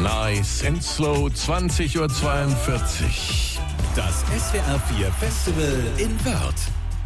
Nice and Slow, 20.42 Uhr. Das SWR 4 Festival in Wörth.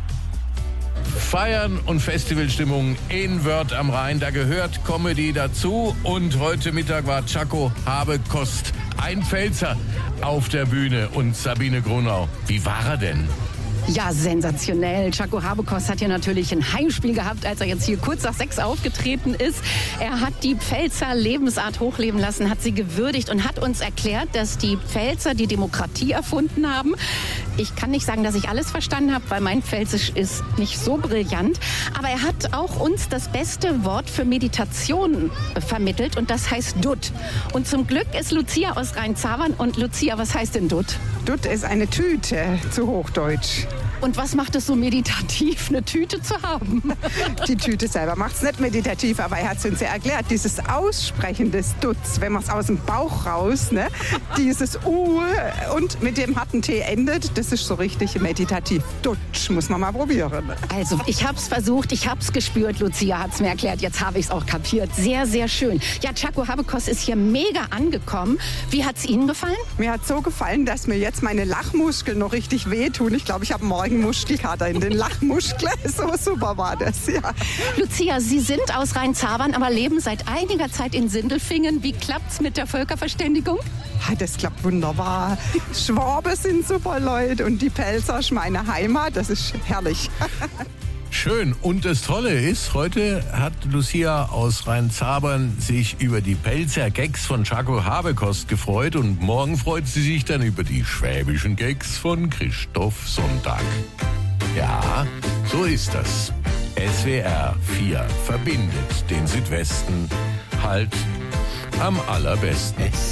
Feiern und Festivalstimmung in Wörth am Rhein, da gehört Comedy dazu. Und heute Mittag war Chaco Habekost, ein Pfälzer, auf der Bühne. Und Sabine Grunau, wie war er denn? Ja, sensationell. Chaco Habekost hat hier natürlich ein Heimspiel gehabt, als er jetzt hier kurz nach 6 aufgetreten ist. Er hat die Pfälzer Lebensart hochleben lassen, hat sie gewürdigt und hat uns erklärt, dass die Pfälzer die Demokratie erfunden haben. Ich kann nicht sagen, dass ich alles verstanden habe, weil mein Pfälzisch ist nicht so brillant. Aber er hat auch uns das beste Wort für Meditation vermittelt und das heißt Dutt. Und zum Glück ist Lucia aus Rhein-Zabern. Und Lucia, was heißt denn Dutt? Dutt ist eine Tüte, zu Hochdeutsch. Und was macht es so meditativ, eine Tüte zu haben? Die Tüte selber macht es nicht meditativ, aber er hat es uns ja erklärt, dieses Aussprechen des Dutts, wenn man es aus dem Bauch raus, ne, dieses U und mit dem harten T endet, das ist so richtig meditativ. Dutsch, muss man mal probieren. Also, ich habe es versucht, ich habe es gespürt, Lucia hat es mir erklärt, jetzt habe ich es auch kapiert. Sehr, sehr schön. Ja, Chaco Habekost ist hier mega angekommen. Wie hat es Ihnen gefallen? Mir hat so gefallen, dass mir jetzt meine Lachmuskeln noch richtig wehtun. Ich glaube, ich habe morgen Muskelkater in den Lachmuskeln. So super war das, ja. Lucia, Sie sind aus Rhein-Zabern, aber leben seit einiger Zeit in Sindelfingen. Wie klappt's mit der Völkerverständigung? Das klappt wunderbar. Schwaben sind super Leute und die Pfälzer ist meine Heimat. Das ist herrlich. Schön. Und das Tolle ist, heute hat Lucia aus Rhein-Zabern sich über die Pelzer Gags von Chaco Habekost gefreut und morgen freut sie sich dann über die schwäbischen Gags von Christoph Sonntag. Ja, so ist das. SWR 4 verbindet den Südwesten halt am allerbesten.